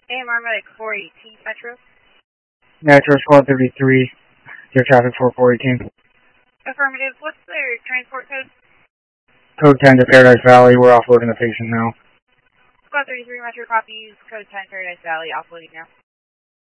AMR Medic 418 Metro. Metro Squad 33, your traffic for 418. Affirmative. What's their transport code? Code 10 to Paradise Valley. We're offloading the patient now. Squad 33 Metro copies. Code 10 Paradise Valley. Offloading now.